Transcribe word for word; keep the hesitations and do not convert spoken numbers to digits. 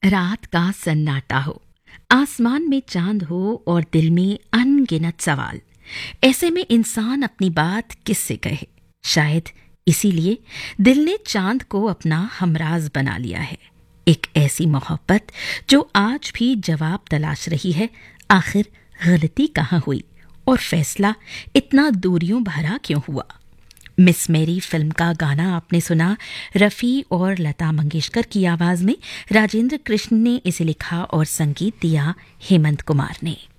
रात का सन्नाटा हो, आसमान में चांद हो और दिल में अनगिनत सवाल। ऐसे में इंसान अपनी बात किससे कहे? शायद इसीलिए दिल ने चांद को अपना हमराज बना लिया है। एक ऐसी मोहब्बत जो आज भी जवाब तलाश रही है, आखिर गलती कहाँ हुई और फैसला इतना दूरियों भरा क्यों हुआ। मिस मेरी फिल्म का गाना आपने सुना, रफ़ी और लता मंगेशकर की आवाज में। राजेंद्र कृष्ण ने इसे लिखा और संगीत दिया हेमंत कुमार ने।